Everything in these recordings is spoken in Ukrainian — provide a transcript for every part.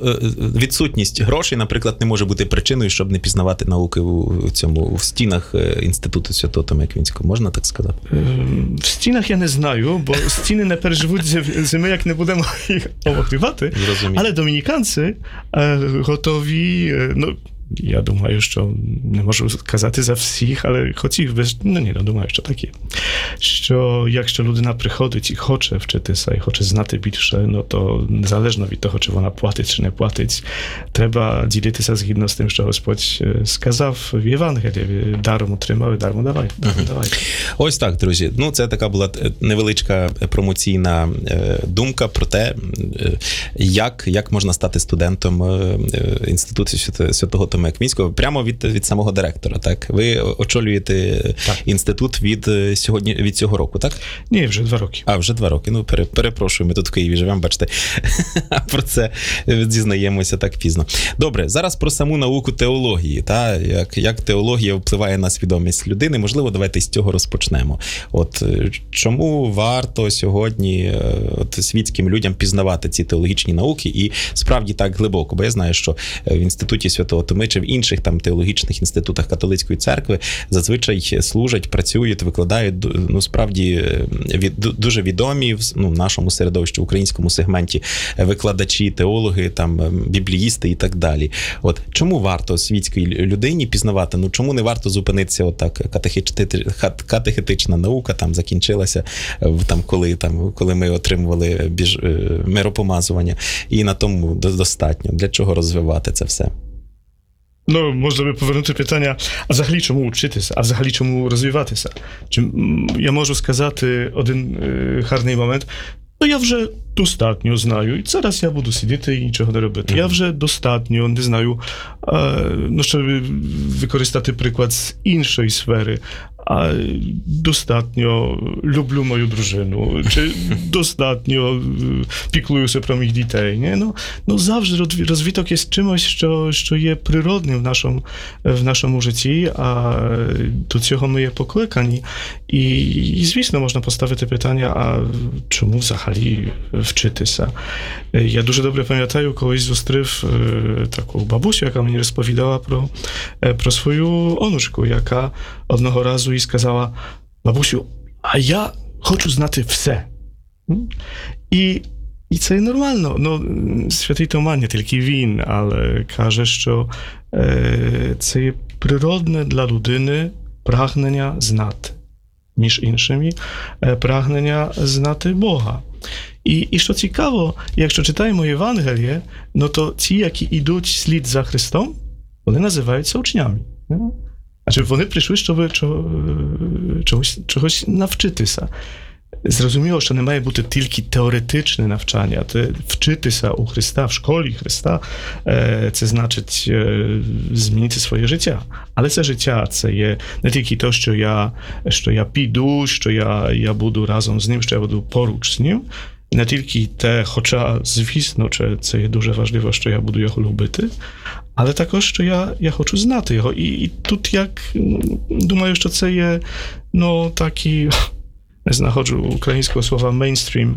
відсутність грошей, наприклад, не може бути причиною, щоб не пізнавати науки в стінах Інституту Святого Тома Аквінського. Можна так сказати? В стінах я не знаю, бо стіни не переживуть зими, як не будемо їх обогрівати. Але домініканці готові, я думаю, що не можу казати за всіх, але хотів би, думаю, що так є. Що якщо людина приходить і хоче вчитися, і хоче знати більше, то незалежно від того, чи вона платить, чи не платить, треба ділитися згідно з тим, що Господь сказав в Євангелії. Даром отримали, даром давай. Ось так, друзі. Це така була невеличка промоційна думка про те, як можна стати студентом Інституту Святого Тома Аквінського прямо від самого директора, так? Ви очолюєте інститут від цього року, так? Ні, вже 2 роки. Вже 2 роки. Перепрошую, ми тут в Києві живемо, бачите. Про це дізнаємося так пізно. Добре, зараз про саму науку теології, та? Як теологія впливає на свідомість людини. Можливо, давайте з цього розпочнемо. Чому варто сьогодні світським людям пізнавати ці теологічні науки і справді так глибоко? Бо я знаю, що в Інституті Святого Томи чи в інших теологічних інститутах католицької церкви зазвичай служать, працюють, викладають, справді дуже відомі в нашому середовищі, в українському сегменті викладачі, теологи, бібліїсти і так далі. Чому варто світській людині пізнавати? Чому не варто зупинитися катехетична наука закінчилася, коли ми отримували миропомазування, і на тому достатньо. Для чого розвивати це все? Можна би повернути питання, а взагалі чому вчитися, а взагалі чому розвиватися? Я можу сказати один гарний момент, я вже достатньо знаю, і зараз я буду сидіти і нічого не робити. Я вже достатньо не знаю, щоб використати приклад з іншої сфери, достатньо люблю мою дружину, чи достатньо піклуюся про моїх дітей. Завжди розвиток є чимось, що є природним в нашому житті, а до цього ми є покликані. І звісно, можна поставити питання, а чому взагалі вчитися? Я дуже добре пам'ятаю, колись зустрів таку бабусю, яка мені розповідала про свою онучку, яка одного разу їй сказала: бабусю, а я хочу знати все. І це нормально. Святий Тома, не тільки він, але каже, що це є природне для людини прагнення знати. Між іншими, прагнення знати Бога. І що цікаво, якщо читаємо Євангеліє, то ті, які йдуть слід за Христом, вони називаються учнями. Вони прийшли, щоб чогось навчитися. Зрозуміло, що не має бути тільки теоретичне навчання. Вчитися у Христа, в школі Христа, це значить змінити своє життя. Але це життя, це є не тільки те, що я піду, що я буду разом з ним, що я буду поруч з ним. Не тільки те, хоча, звісно, це є дуже важливо, що я буду його любити, але також, що я хочу знати його. І тут, думаю, що це є, такі, не знаходжу українського слова, мейнстрім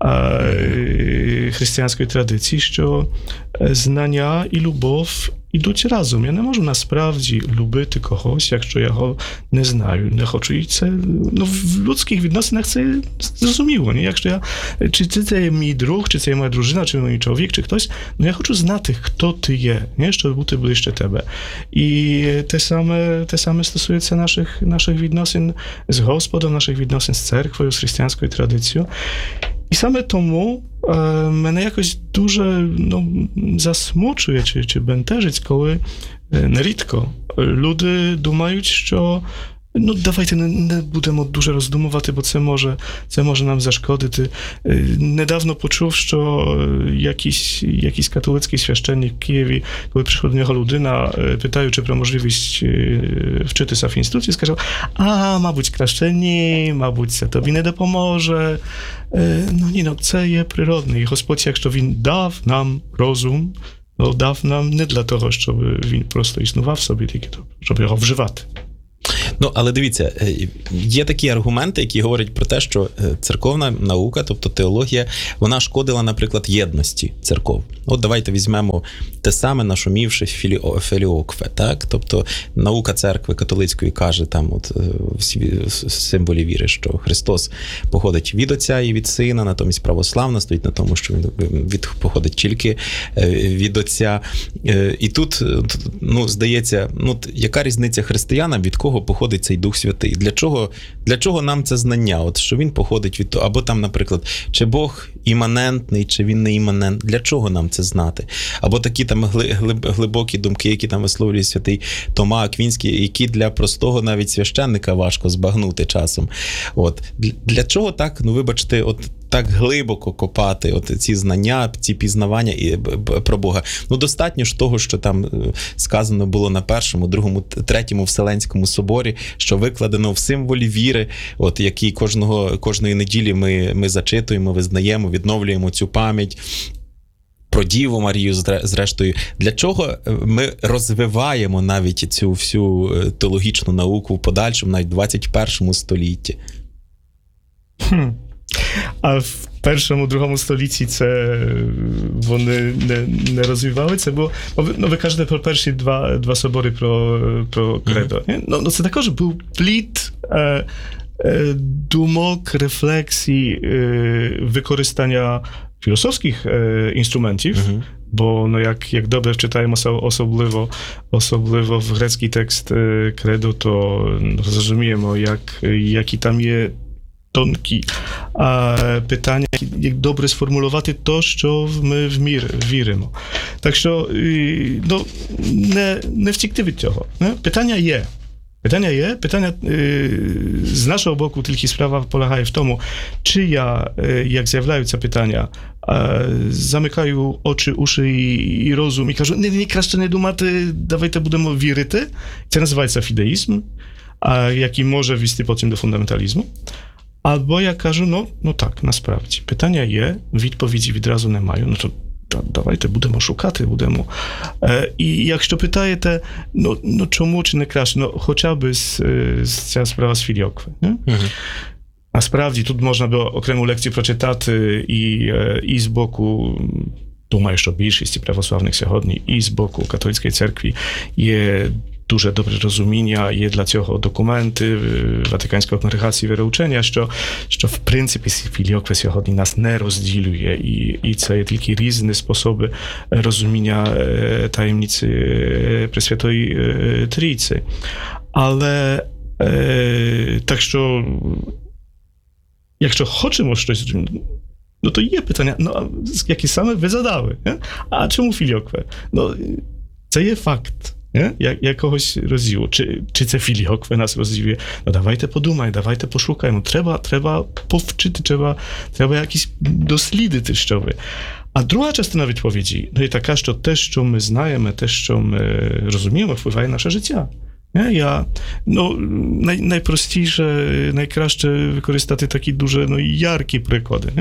християнської традиції, що знання і любов ідуть разом. Я не можу насправді любити когось, якщо я його не знаю, не хочу. І це, в людських відносинах це зрозуміло. Якщо чи це є мій друг, чи це є моя дружина, чи мій чоловік, чи хтось, я хочу знати, хто ти є, щоб бути ближче тебе. І те саме стосується наших відносин з Господом, наших відносин з церквою, з християнською традицією. І саме тому мене якось дуже засмучує чи бентежить, коли нерідко люди думають, що давайте не будемо дуже роздумувати, бо це може нам зашкодити. Недавно почув, що jakiś katolicki священник в Києві, коли прийшла до нього людина, питаючи про можливість вчитися в інституті, сказав: мабуть, краще ні, мабуть, це тобі не допоможе. Це є природне. І Господь, якщо Він дав нам розум, дав нам не для того, щоб він просто існував собі, тільки щоб його вживати. Ну, але дивіться, є такі аргументи, які говорять про те, що церковна наука, тобто теологія, вона шкодила, наприклад, єдності церков. От давайте візьмемо те саме нашумівши філіокве, так? Тобто наука церкви католицької каже там от в символі віри, що Христос походить від Отця і від Сина, натомість православна стоїть на тому, що він походить тільки від Отця. І тут, ну, здається, ну, яка різниця християнам, від кого походить цей Дух Святий? Для чого нам це знання? От що він походить від того, або там, наприклад, чи Бог іманентний, чи він не іманентний? Для чого нам це знати? Або такі там глибокі думки, які там висловлює святий Тома Аквінський, які для простого навіть священника важко збагнути часом. От. Для чого так, ну вибачте, от так глибоко копати от ці знання, ці пізнавання про Бога? Ну, достатньо ж того, що там сказано було на першому, другому, третьому Вселенському соборі, що викладено в символі віри, от який кожної неділі ми зачитуємо, визнаємо, відновлюємо цю пам'ять про Діву Марію, зрештою. Для чого ми розвиваємо навіть цю всю теологічну науку в подальшому, навіть в 21 столітті? А в першому, другому столітті це вони не розвивали це, бо ну, ви кажете про перші два собори про кредо. Ну, це також був плід думок, рефлексій, використання філософських інструментів, bo no jak dobrze wczytajemy особливо в грецький текст кредо, то зрозуміємо, які там є тонкі питання, як добре сформулювати то, що ми віримо. Так що ну, не втікти від цього. Питання є. Pytania z naszego boku tylko sprawa polega w tomu, czy ja, jak zjawiają pytania, zamykają oczy, uszy i rozum i кажу, nie краще не думати, давайте будемо вірити. Це називається фідеїзм, який може вести потім до фундаменталізму. Або я кажу, ну так, насправді, питання є, відповіді відразу немає, ну то давайте будемо шукати, І якщо питаєте, ну чому чи не краще, хоча б ця справа з філіокви. Насправді, тут можна би окрему лекцію прочитати і з боку, думаю, що більшості православних сьогодні, і з боку католицької церкви є дуже добре розуміння, є для цього документи Ватиканської конгрегації віроучення, що в принципі філіокве сьогодні нас не розділює, і це є тільки різні способи розуміння таємниці Пресвятої Трійці. Але так що, якщо хочемо щось, no to є питання, які саме ви задали. А чому філіокве? Це є факт. Якогось розділу. Чи це філіокве нас розділює? Давайте подумаємо, давайте пошукаємо. Треба повчити, треба якісь дослідити, що ви. А друга частина відповіді є така, що те, що ми знаємо, те, що ми розуміємо, впливає на наше життя. Найпростіше, найкраще використати такі дуже яркі приклади.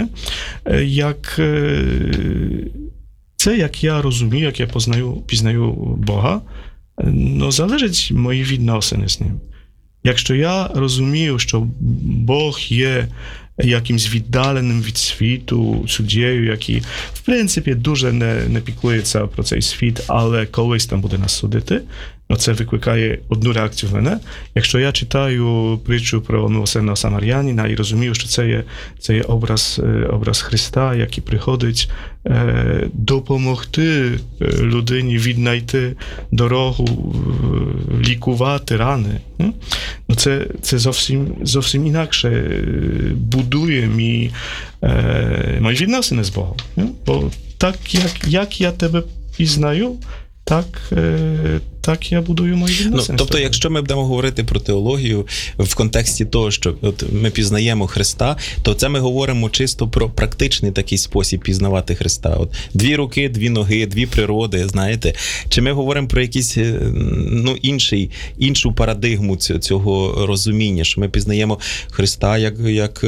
Як я розумію, як я пізнаю Бога, залежить мої відносини з ним. Якщо я розумію, що Бог є якимсь віддаленим від світу суддєю, який, в принципі, дуже не піклується про цей світ, але колись там буде нас судити, це викликає одну реакцію в мене. Якщо я читаю притчу про милосердного самарянина і розумію, що це є образ Христа, який приходить допомогти людині віднайти дорогу, лікувати рани. Це зовсім інакше будує мої відносини з Богом. Бо так, як я тебе пізнаю, так я будую мої відносини. Тобто, якщо ми будемо говорити про теологію в контексті того, що от ми пізнаємо Христа, то це ми говоримо чисто про практичний такий спосіб пізнавати Христа. От 2 руки, 2 ноги, 2 природи, знаєте. Чи ми говоримо про якийсь іншу парадигму цього розуміння, що ми пізнаємо Христа як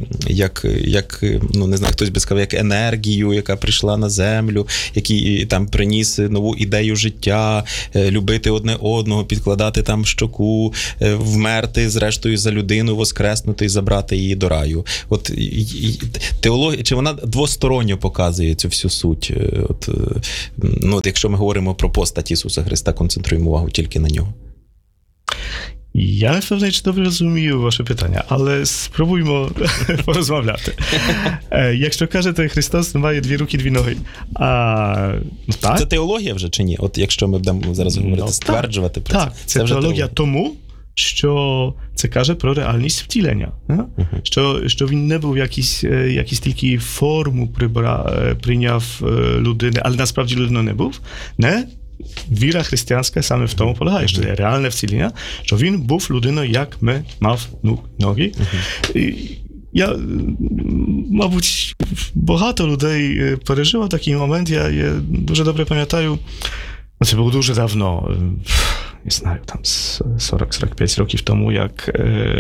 не знаю, хтось би сказав, як енергію, яка прийшла на землю, який там приніс нову ідею життя, любити одне одного, підкладати там щоку, вмерти, зрештою, за людину, воскреснути і забрати її до раю. От теологія, чи вона двосторонньо показує цю всю суть? От якщо ми говоримо про постать Ісуса Христа, концентруємо увагу тільки на нього. Я не впевнений, чи добре розумію ваше питання, але спробуймо порозмовляти. Якщо кажете, Христос має 2 руки, 2 ноги. Так. Це теологія вже чи ні? От якщо ми будемо зараз говорити, стверджувати про це. Так, це вже теологія тому, що це каже про реальність втілення. Що він не був якийсь тільки форму прийняв людини, але насправді людиною не був. Не? Віра християнська саме в тому полягає, що є реальне вцілення, що він був людиною, як ми, мав ноги. Я, мабуть, багато людей пережило такий момент, я дуже добре пам'ятаю, це було дуже давно, не знаю, там 40-45 років тому, як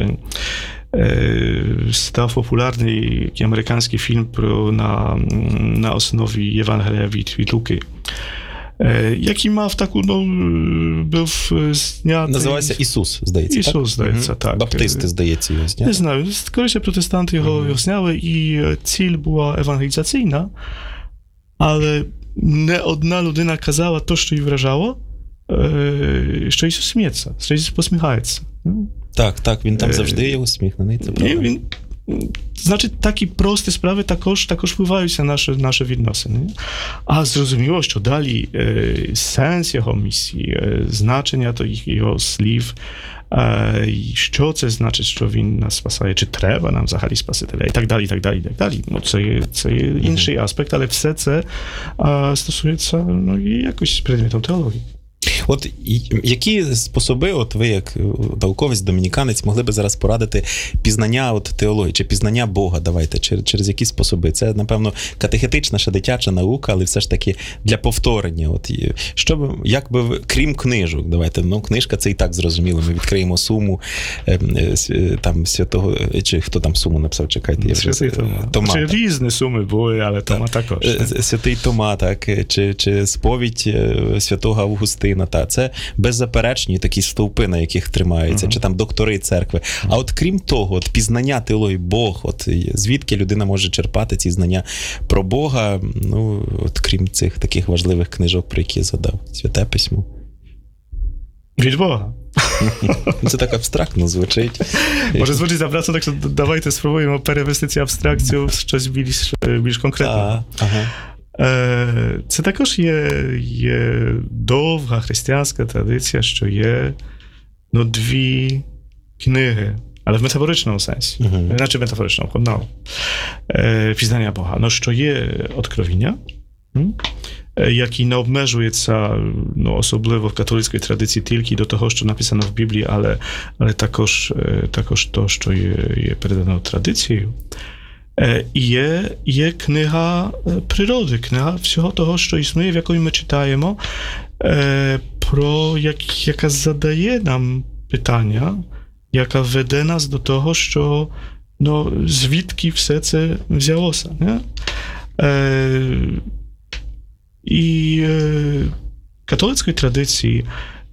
став популярний американський фільм на основі Євангелія від Луки. Який мав таку, був знятий... Називається Ісус, здається, Ісус, так? здається, так. Баптисти, здається, його зняли. Не знаю, скоріше протестанти його зняли, і ціль була евангелізаційна, але не одна людина казала то, що її вражало, що Ісус сміється, що Ісус посміхається. Так, він там завжди є усміхнений, це правда. Значить, такі прості справи також впливаються на наші відносини. А зрозуміло, що далі сенс його місії, значення його слів, що це значить, що він нас спасає, чи треба нам взагалі спасителя, і так далі, і так далі, і так далі. Це є інший аспект, але все це стосується якось предметом теології. От які способи, от ви як науковець, домініканець, могли би зараз порадити пізнання теології, чи пізнання Бога, давайте, через які способи? Це, напевно, катехетична, ще дитяча наука, але все ж таки для повторення. От, як би, крім книжок, давайте, книжка це і так зрозуміло, ми відкриємо Суму, там, святого, чи хто там Суму написав, чекайте, я вже... Тома. Чи різні Суми були, але Тома також. Святий Тома, так, чи сповідь святого Августина, це беззаперечні такі стовпи, на яких тримаються, чи там доктори церкви. А от крім того, пізнання теології, Бог, звідки людина може черпати ці знання про Бога, крім цих таких важливих книжок, про які я згадав, Святе Письмо. Від Бога. Це так абстрактно звучить. Може звучить абстрактно, так що давайте спробуємо перевести цю абстракцію в щось більш конкретне. Це також є довга християнська традиція, що є 2 книги, але в метафоричному сенсі, іначе метафоричному, пізнання Бога. Що є Откровіння, який не обмежується особливо в католицькій традиції тільки до того, що написано в Біблії, але також то, що є передано традицією. Є книга природи, книга всього того, що існує, в якої ми читаємо, яка задає нам питання, яка веде нас до того, що звідки все це взялося. Не? І в католицькій традиції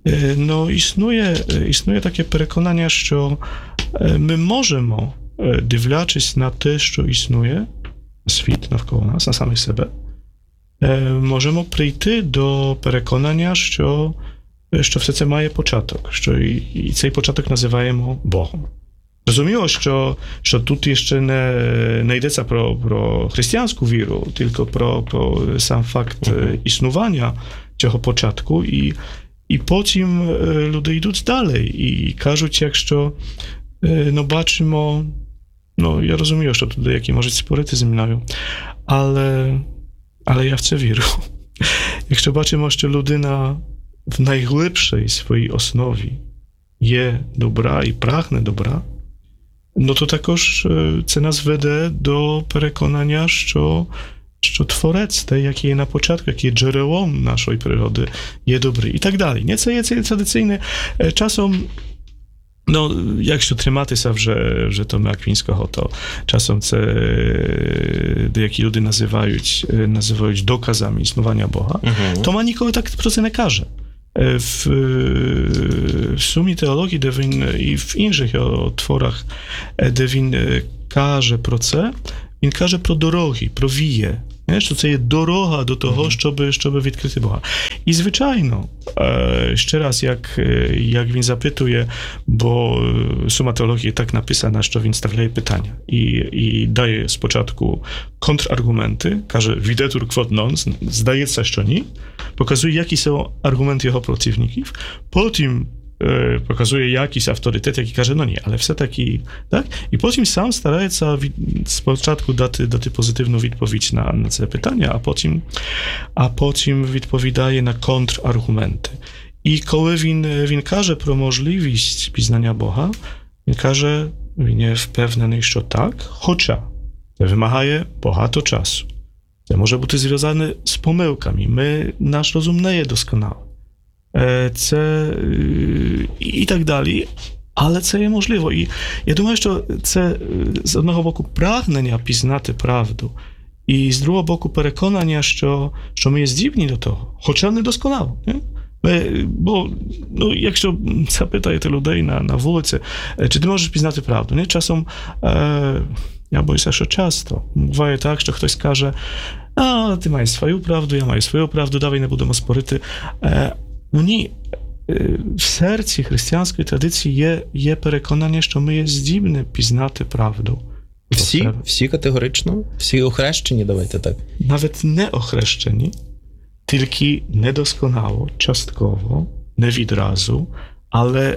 існує таке переконання, що ми можемо, дивлячись на те, що існує, світ навколо нас, на самих себе, можемо прийти до переконання, що все це має початок, що і цей початок називаємо Богом. Розуміло, що тут ще не йдеться про християнську віру, тільки про сам факт існування цього початку, і потім люди йдуть далі і кажуть, якщо бачимо, я розумію, що тут деякі можуть спорити зі мною, але я в це вірю. Якщо бачимо, що людина в найглибшій своїй основі є добра і прагне добра, то також це нас веде до переконання, що Творець, той, який є на початку, який є джерелом нашої природи, є добрий. І так далі. Nie, це є традиційне. Часом, якщо триматися вже Тома Аквінського, то часом це деякі люди називають доказами існування Бога. Тома ніколи так про це не каже. В сумі теології, де він і в інших його творах, де він каже про це, він каже про дороги, про віє. Що це є дорога до того, щоб відкрити Бога. І, звичайно, ще раз, як він запитує, бо сума теології так написана, що він ставляє питання і дає спочатку контраргументи, каже «videtur quod non», здається, що ні, показує, які są аргументи його противників, потім pokazuje jakiś autorytet, jaki każe, no nie, ale все-таки, tak? I potem sam старається спочатку дати позитивну відповідь на це питання, а потім відповідає на контраргументи. І коли він каже про можливість пізнання Бога, він каже, він є впевнений, що так, хоча це вимагає багато часу. Це може бути зв'язане з помилками. Наш розум не є досконалий. Це і так далі, але це є можливо. І я думаю, що це з одного боку прагнення пізнати правду, і з другого боку переконання, що ми є здібні до того, хоча не досконало. Бо, якщо запитаєте людей на вулиці, чи ти можеш пізнати правду? Часом, я боюся, що часто буває так, що хтось каже, ти маєш свою правду, я маю свою правду, давай не будемо спорити. Ні, в серці християнської традиції є переконання, що ми є здібні пізнати правду. Всі категорично? Всі охрещені, давайте так? Навіть не охрещені, тільки недосконало, частково, не відразу, але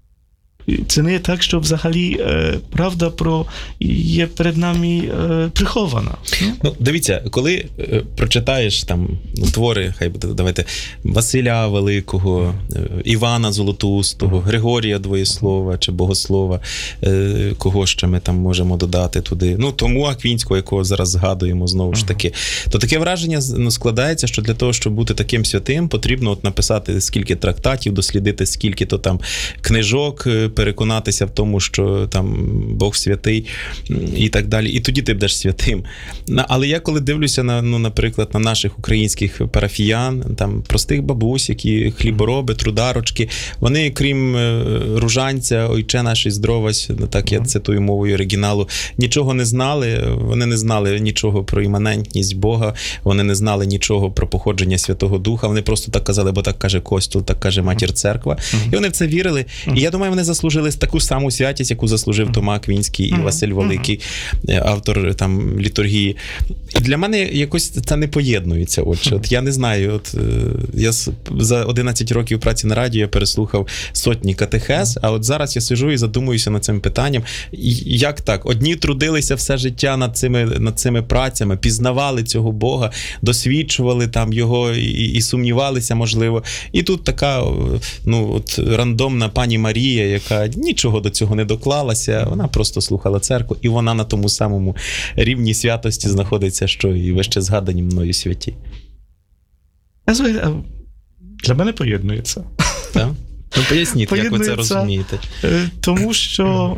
це не є так, що взагалі правда є перед нами прихована. Дивіться, коли прочитаєш там твори, хай буде, давайте, Василя Великого, Івана Золотоустого, Григорія Двоєслова чи Богослова, кого ще ми там можемо додати туди, тому Аквінського, якого зараз згадуємо знову ж таки, то таке враження складається, що для того, щоб бути таким святим, потрібно написати скільки трактатів, дослідити скільки-то там книжок, переконатися в тому, що там Бог святий і так далі. І тоді ти будеш святим. Але я коли дивлюся наприклад, на наших українських парафіян, там простих бабусь, які хлібороби, трударочки, вони, крім ружанця, «Ойче наш і здровась», так я цитую мовою оригіналу, нічого не знали, вони не знали нічого про іманентність Бога, вони не знали нічого про походження Святого Духа, вони просто так казали, бо так каже Костюл, так каже Матір Церква. І вони в це вірили. І я думаю, вони заслужили таку саму святість, яку заслужив Тома Аквінський і Василь Великий, автор там літургії. І для мене якось це не поєднується. От я не знаю, я за 11 років праці на радіо я переслухав сотні катехез, а от зараз я сиджу і задумуюся над цим питанням. Як так? Одні трудилися все життя над цими працями, пізнавали цього Бога, досвідчували там його і сумнівалися, можливо. І тут така рандомна пані Марія, яка нічого до цього не доклалася, вона просто слухала церкву, і вона на тому самому рівні святості знаходиться, що і вище згадані мною святі. Для мене поєднується. Так? Поясніть, як ви це розумієте. Тому що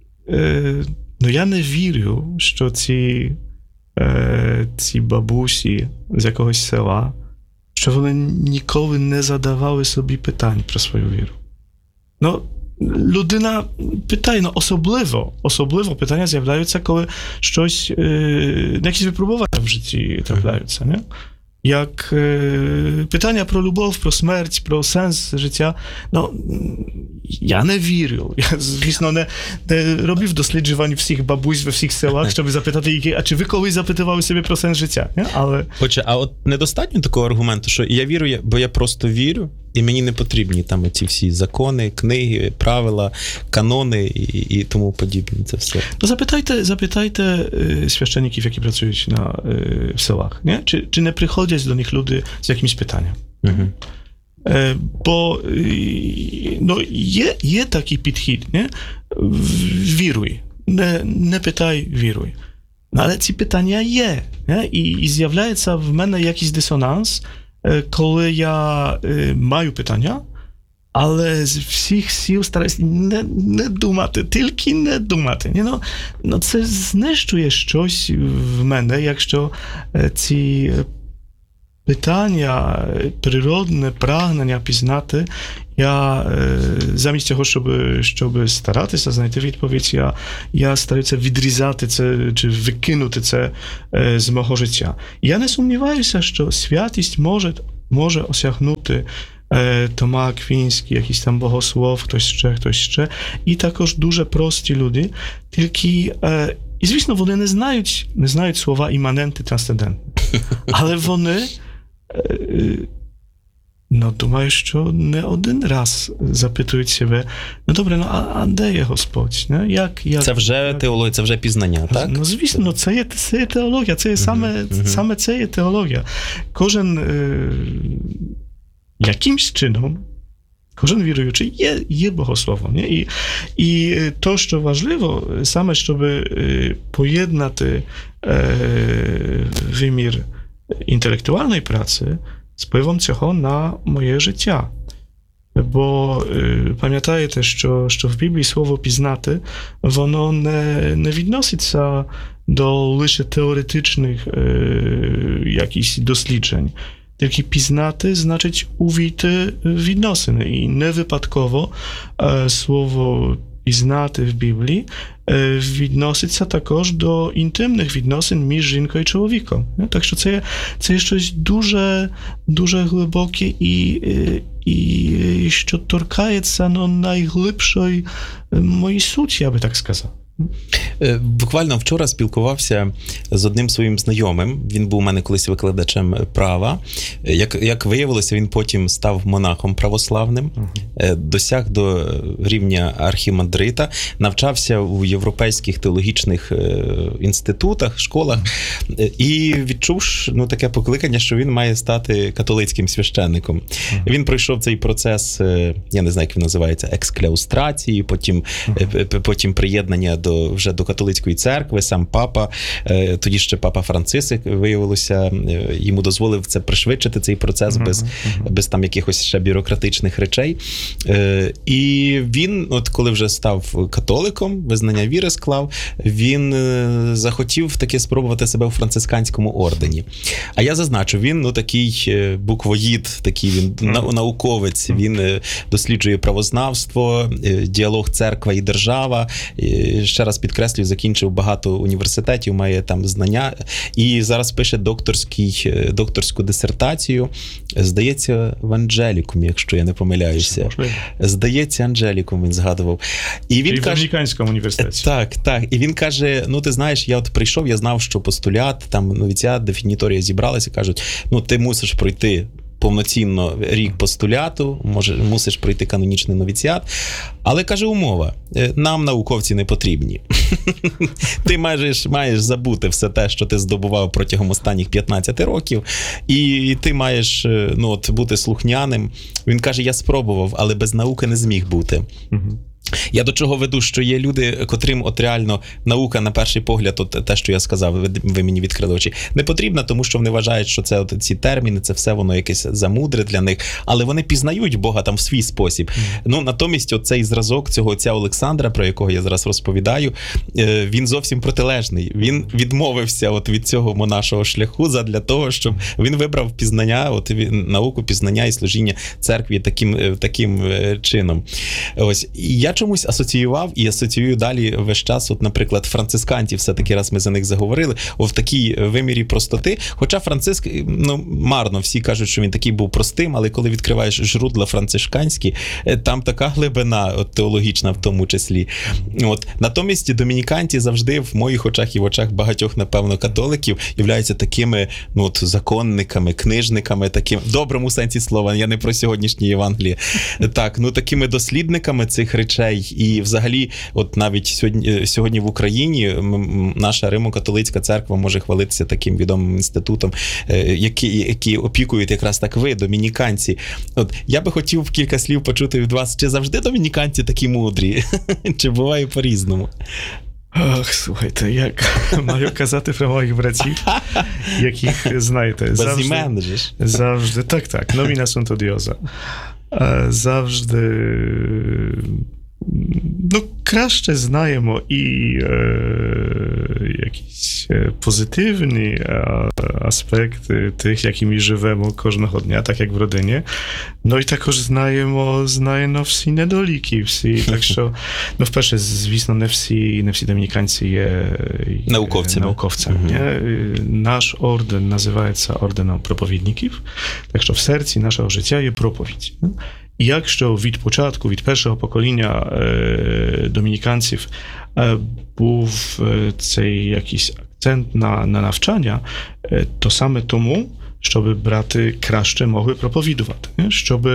я не вірю, що ці бабусі з якогось села, що вони ніколи не задавали собі питань про свою віру. Людина питає, особливо питання з'являються, коли щось, якісь випробування в житті трапляються, не? Як питання про любов, про смерть, про сенс життя. Я не вірю. Я, звісно, не робив досліджувань всіх бабусь во всіх селах, щоб запитати, а чи ви колись запитували себе про сенс життя? Не? Але... А от недостатньо такого аргументу, що я вірю, бо я просто вірю, і мені не потрібні там ці всі закони, книги, правила, канони і тому подібне. Це все. Запитайте священників, які працюють в селах. Не? Чи не приходять до них люди з якимось питанням? Бо є такий підхід. Не? Віруй. Не питай, віруй. Але ці питання є. Не? І з'являється в мене якийсь дисонанс, коли я маю питання, але з всіх сил стараюся не думати, тільки не думати. Це знищує щось в мене, якщо ці питання, природне прагнення пізнати, я замість того, щоб старатися знайти відповідь, я стараюся відрізати це чи викинути це з мого життя. Я не сумніваюся, що святість може осягнути Тома Аквінський, якийсь там богослов, хтось ще, і також дуже прості люди, тільки, і звісно, вони не знають слова іманенти, трансцендентне, але вони думаю, що не один раз запитують себе, добре, а де є Господь? Як це вже теологія, це вже пізнання, так? Звісно, це є теологія, це є саме це є теологія. Кожен якимсь чином, кожен віруючий є богословом. Nie? І то, що важливо, саме, щоб поєднати вимір інтелектуальної праці з впливом цього на моє життя. Бо пам'ятаєте, що в Біблії слово «пізнати», воно не відноситься до лише теоретичних якихось досліджень. Тільки пізнати значить увійти в відносини. І не випадково слово пізнати в Біблії відноситься також до інтимних відносин між жінкою і чоловіком. Так що це є щось дуже, дуже глибоке і що торкається найглибшої моєї суті, я би так сказав. Буквально вчора спілкувався з одним своїм знайомим. Він був у мене колись викладачем права. Як виявилося, він потім став монахом православним, досяг до рівня архімандрита, навчався у європейських теологічних інститутах, школах і відчув таке покликання, що він має стати католицьким священником. Він пройшов цей процес, я не знаю, як він називається, екскляустрації, потім приєднання вже до католицької церкви, сам папа, тоді ще папа Франциск, виявилося, йому дозволив це пришвидшити, цей процес, без там якихось ще бюрократичних речей. І він, коли вже став католиком, визнання віри склав, він захотів таки спробувати себе у францисканському ордені. А я зазначу, він такий буквоїд, такий він науковець, він досліджує правознавство, діалог церква і держава. Ще раз підкреслюю, закінчив багато університетів, має там знання, і зараз пише докторську дисертацію, здається, в Анджелікум, якщо я не помиляюся. Здається, Анджелікум він згадував. І він в Американському університеті. Так. І він каже, ти знаєш, я прийшов, я знав, що постулят, там новіціат, дефініторія зібралися, кажуть, ти мусиш пройти повноцінно рік постуляту, мусиш пройти канонічний новіціат, але, каже, умова, нам науковці не потрібні. Ти маєш забути все те, що ти здобував протягом останніх 15 років, і ти маєш бути слухняним. Він каже, я спробував, але без науки не зміг бути. Я до чого веду, що є люди, котрим реально наука, на перший погляд, те, що я сказав, ви мені відкрили очі, не потрібна, тому що вони вважають, що це ці терміни, це все воно якесь замудре для них, але вони пізнають Бога там в свій спосіб. Натомість оцей зразок цього отця Олександра, про якого я зараз розповідаю, він зовсім протилежний. Він відмовився від цього монашого шляху задля того, щоб він вибрав пізнання, науку пізнання і служіння церкві таким чином. Ось. Я чомусь асоціював і асоціюю далі весь час, наприклад, францисканців, все-таки раз ми за них заговорили, в такій вимірі простоти. Хоча Франциск, марно, всі кажуть, що він такий був простим, але коли відкриваєш жрудла францишканські, там така глибина теологічна в тому числі. Натомість домініканці завжди в моїх очах і в очах багатьох, напевно, католиків являються такими законниками, книжниками, таким, в доброму сенсі слова, я не про сьогоднішнє Євангеліє, такими дослідниками цих речей. І взагалі, навіть сьогодні в Україні наша Римо-католицька церква може хвалитися таким відомим інститутом, які опікують якраз так ви, домініканці. Я би хотів кілька слів почути від вас, чи завжди домініканці такі мудрі? Чи буває по-різному? Ах, слухайте, як маю казати про моїх братів, яких, знаєте, завжди, так, nomina sunt odiosa. Завжди краще знаємо якісь позитивні аспекти тих, якими живемо кожного дня, так як в родині. No i також знаємо всі недоліки, всі. Так що, ну, вперше, звісно, не всі домініканці є науковцями. Наш орден називається орденом проповідників, так що в серці нашого життя є проповідь. І якщо від початку, від першого покоління домініканців був цей якийсь акцент на навчання, то саме тому, щоб брати краще mogły проповідувати, щоб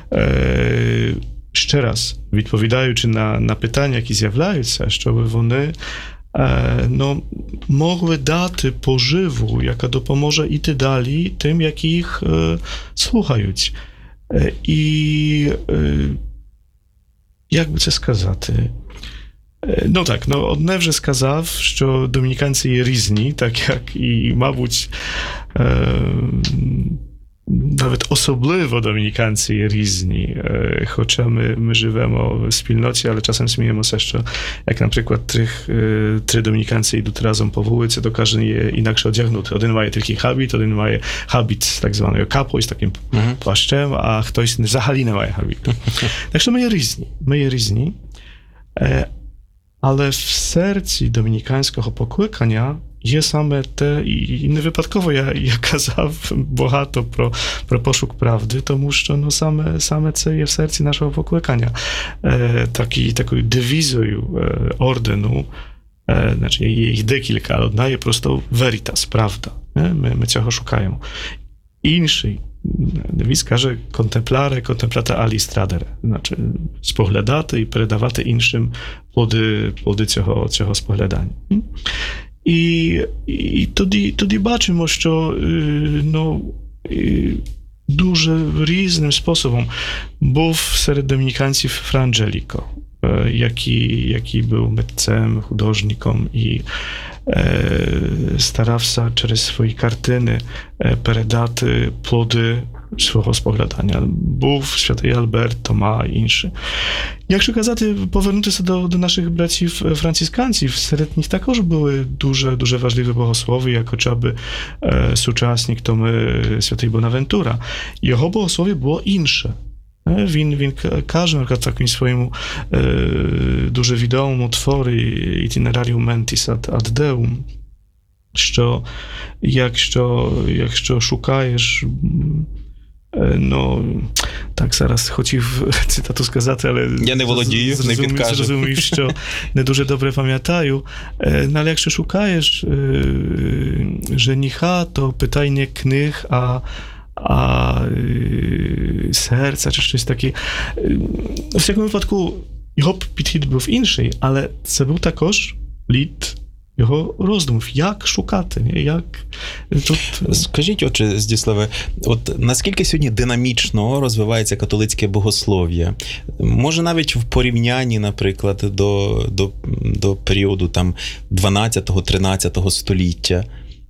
ще раз, відповідаючи на питання, які з'являються, щоб вони mogły дати поживу, яка допоможе іти далі тим, які їх слухають. І як би це сказати? Ну так, одне вже сказав, що домініканці є різні, так як і, мабуть, nawet особливо домініканці є різні, хоча ми живемо в спільноті, але часом сміємося, що як, наприклад, три домініканці йдуть разом по вулиці, то кожен є інакше одягнутий. Один має тільки habit, один має habit так званого капу із таким плащем, а хтось взагалі не має habitu. Так що ми є різні. Але в серці домініканського покликання є саме те, і не випадково я казав багато про пошук правди, тому що саме це є в серці нашого покликання. Такою девізою ордену, значить є їх декілька, але одна є просто veritas, правда. Ми цього шукаємо. Інший девіз каже contemplare, contemplata alis tradere, значить споглядати і передавати іншим плоди цього споглядання. І тоді бачимо, що дуже різним способом був серед домініканців Fra Angelico, який був митцем, художником і старався через свої картини передати плоди свого споглядання. Був святий Альберт, Тома і інші. Якщо казати, повернутися до наших братів францисканців, серед них також були дуже важливі богослови, як хоча-б сучасник Томи святий Бонавентура. Його богослов'я було інше. Він каже, наприклад, в такому своєму дуже відомому творі Itinerarium Mentis ad Deum, що якщо шукаєш, так, зараз хотів цитату сказати, але я не володію, не підкажу. Зрозумів, що не дуже добре пам'ятаю. Але якщо шукаєш жениха, то питай не книг, а серця чи щось таке. У всякому випадку його підхід був інший, але це був також плід його роздумів. Як шукати? Як тут... Скажіть, отже, Здіславе, наскільки сьогодні динамічно розвивається католицьке богослов'я? Може, навіть в порівнянні, наприклад, до періоду там 12-13 століття?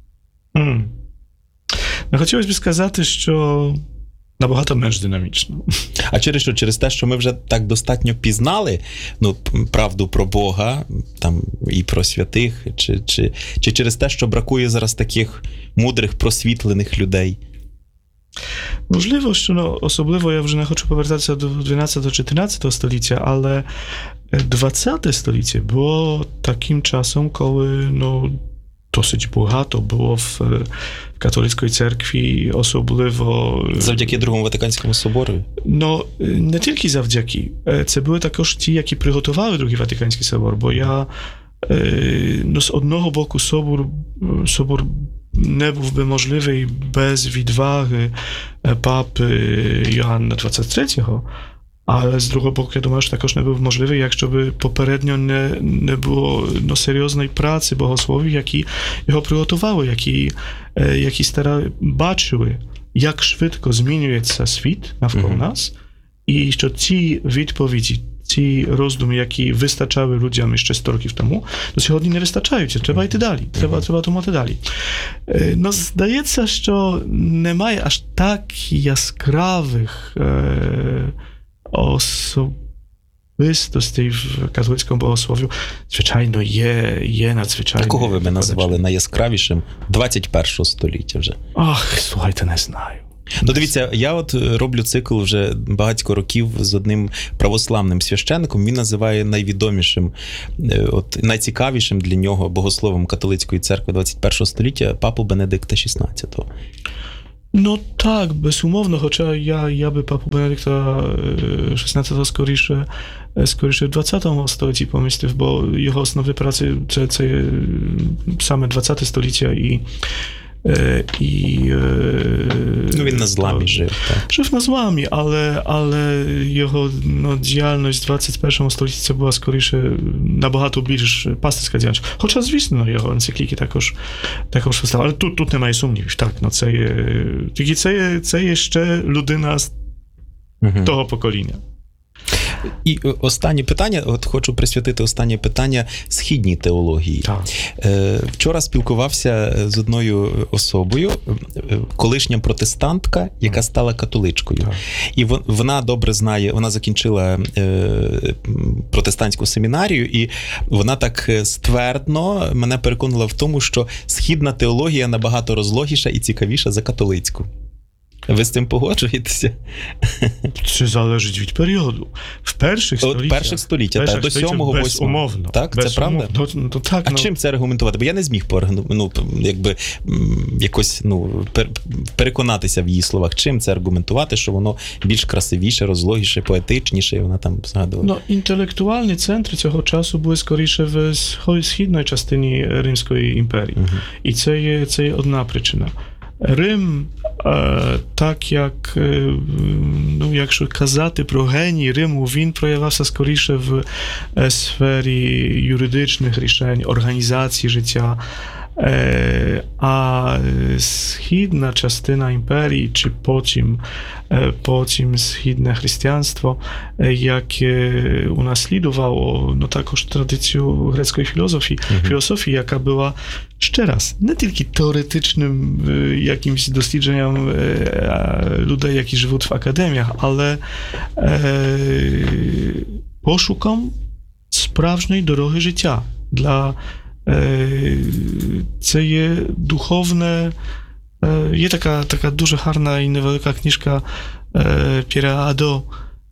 Хотілося б сказати, що набагато менш динамічно. А через що? Через те, що ми вже так достатньо пізнали правду про Бога там, і про святих? Чи через те, що бракує зараз таких мудрих, просвітлених людей? Можливо, що особливо я вже не хочу повертатися до 12 чи 13 століття, але 20 століття було таким часом, коли досить багато було в католицької церкві, особливо... Завдяки Другому Ватиканському собору? Не тільки завдяки. Це були також ті, які приготували Другий Ватиканський собор, бо я з одного боку собор не був би можливий без відваги папи Йоанна XXIII, ale z другого боку, я думаю, що також не був можливий, якщо би попередньо не було серйозної праці богословів, які його приготували, які бачили, як швидко змінюється світ навколо нас, і що ці відповіді, ці роздуми, які вистачали людям ще 100 років тому, до сьогодні не вистачають, треба йти далі, треба думати далі. Здається, що немає аж так яскравих особистостей в католицькому богослов'ю, звичайно, є надзвичайно. Кого ви б назвали найяскравішим 21 століття вже? Ах, слухайте, не знаю. Ну, дивіться, я от роблю цикл вже багатько років з одним православним священником. Він називає найвідомішим, от найцікавішим для нього богословом католицької церкви 21 століття папу Бенедикта XVI. No tak, bezumowno, chociaż ja by papu Benedykta XVI скоріше в 20 столітті помістив, бо його основні праці це саме 20 століття Ну, він на зламі жив. Так. Жив на зламі, але його діяльність в 21 столітті це була скоріше набагато більш пастирська діяльність. Хоча, звісно, його енцикліки також виставили. Але тут немає сумнівів. Так, тільки це є ще людина з того покоління. І останнє питання, от хочу присвятити останнє питання східній теології. Так. Вчора спілкувався з одною особою, колишня протестантка, яка стала католичкою. Так. І вона добре знає, вона закінчила протестантську семінарію, і вона так ствердно мене переконала в тому, що східна теологія набагато розлогіша і цікавіша за католицьку. Ви з цим погоджуєтеся? Це залежить від періоду. В перших століттях, до 7-го, 8-го. Безумовно. Так, це правда? Так, чим це аргументувати? Бо я не зміг якось переконатися в її словах. Чим це аргументувати, що воно більш красивіше, розлогіше, поетичніше, і вона там згадувала? Інтелектуальні центри цього часу були скоріше в східній частині Римської імперії. І це є одна причина. Рим, так як, якщо казати про геній Риму, він проявився скоріше в сфері юридичних рішень, організації життя, а східна частина імперії, чи потім східне християнство, яке унаслідувало також традицію грецької філософії, яка була ще раз, не тільки теоретичним jakimś дослідженням людей, які живуть в академіях, але пошуком справжньої дороги життя. Це є духовне, є така дуже гарна і невелика книжка П'єра Адо.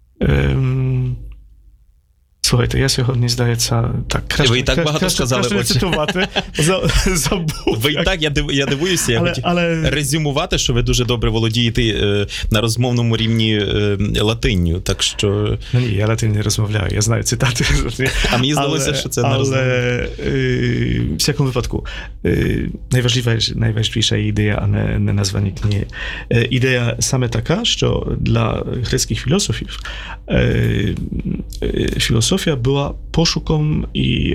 Слухайте, я сьогодні, здається, так краще, ви і так багато сказали, краще цитувати, забув. Ви і так, я дивуюся, я хотів резюмувати, що ви дуже добре володієте на розмовному рівні латинню, так що... Ні, я латин не розмовляю, я знаю цитати. А мені здалося, що це не розмовляю. Але в всякому випадку, найважливіша ідея, а не названня книги. Ідея саме така, що для грецьких філософів filozofia była poszuką i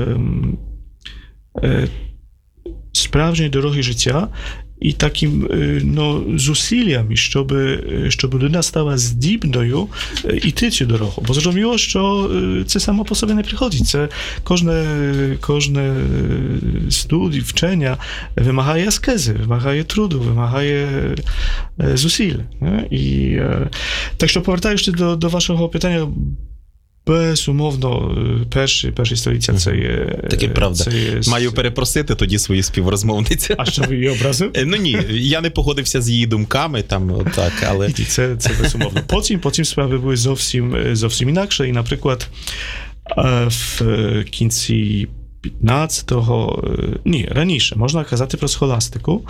справжньої дороги життя і таким зусиллям, щоб людина стала здібною іти цю дорогу. Бо зрозуміло, що це само по собі не приходить. Це кожне студій, вчення вимагає аскези, вимагає труду, вимагає зусиль. І так що, повертаючись до вашого питання, безумовно, перші століття це є... Таке правда. Маю перепросити тоді свою співрозмовницю. А що ви її образив? Ну ні, я не погодився з її думками, там, так, але... Це безумовно. Потім справи були зовсім інакше, і, наприклад, в кінці 15-го, ні, раніше, можна казати про схоластику.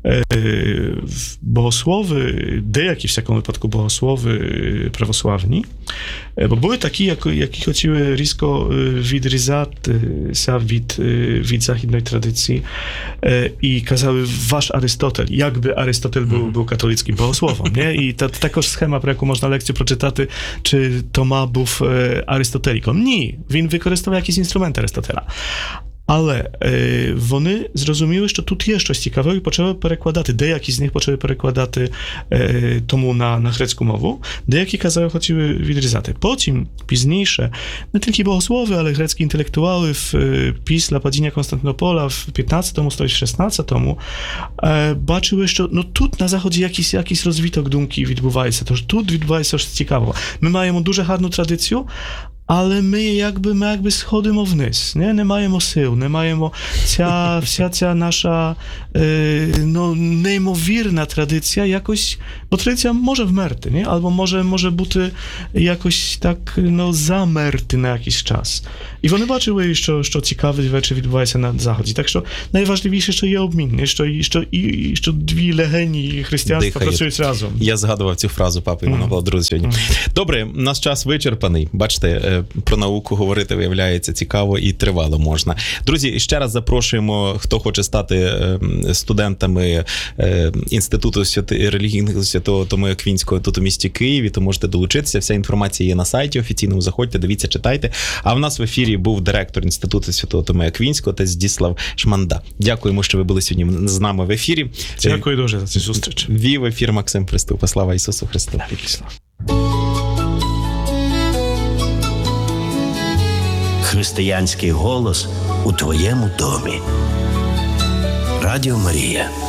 Богослови, деякі, в всякому випадку, богослови православні, бо були такі, які хотіли різко відрізатися від західної традиції і казали, ваш Арystotel, якби Арystotel був католицьким богословом, nie? І також схема, про яку можна лекцію прочитати, чи Тома був аристотеліком. Ні, він використовував якісь інструменти Арistotela. Але вони зрозуміли, що тут є щось цікаве і почали перекладати. Деякі з них почали перекладати тому на грецьку мову, деякі казали, хотіли відрізати. Потім, пізніше, не тільки богослови, але грецькі інтелектуали після падіння Константинополя в 15 столітті, в 16 бачили, що тут на заході якийсь розвиток думки відбувається. Тож тут відбувається щось цікавого. Ми маємо дуже гарну традицію, але ми якби сходимо вниз, не маємо сил, не маємо вся ця наша неймовірна традиція якось, бо традиція може вмерти, не? Або може бути якось так замерти на якийсь час. І вони бачили, що цікаві речі відбуваються на Заході. Так що найважливіше, що є обмін, що дві легені християнства працюють разом. Я згадував цю фразу папи Івана Павла сьогодні. Добре, наш час вичерпаний. Бачите, про науку говорити, виявляється, цікаво і тривало можна. Друзі, ще раз запрошуємо, хто хоче стати студентами Інституту релігійного Святого Томея Аквінського тут у місті Києві, то можете долучитися. Вся інформація є на сайті офіційному. Заходьте, дивіться, читайте. А в нас в ефірі був директор Інституту Святого Томея Аквінського, отець Здіслав Шманда. Дякуємо, що ви були сьогодні з нами в ефірі. Дякую дуже за цю зустріч. Вів ефір Максим Приступа. Слава Ісусу Христу. Християнський голос у твоєму домі. Радіо Марія.